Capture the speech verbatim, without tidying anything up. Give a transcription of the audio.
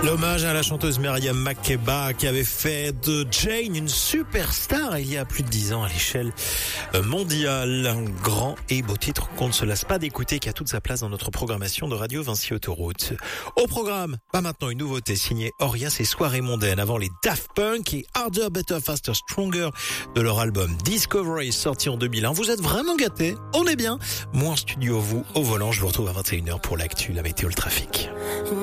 L'hommage à la chanteuse Miriam Makeba qui avait fait de Jane une superstar il y a plus de dix ans à l'échelle mondiale. Un grand et beau titre qu'on ne se lasse pas d'écouter, qui a toute sa place dans notre programmation de Radio Vinci Autoroute. Au programme, pas maintenant une nouveauté signée Oria, c'est Soirée mondaine avant les Daft Punk et Harder, Better, Faster, Stronger de leur album Discovery sorti en deux mille un. Vous êtes vraiment gâtés, on est bien. Moi en studio, vous au volant, je vous retrouve à vingt et une heures pour l'actu, la météo, le trafic.